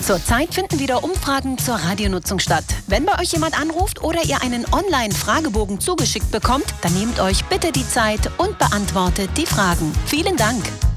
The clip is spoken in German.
Zurzeit finden wieder Umfragen zur Radionutzung statt. Wenn bei euch jemand anruft oder ihr einen Online-Fragebogen zugeschickt bekommt, dann nehmt euch bitte die Zeit und beantwortet die Fragen. Vielen Dank!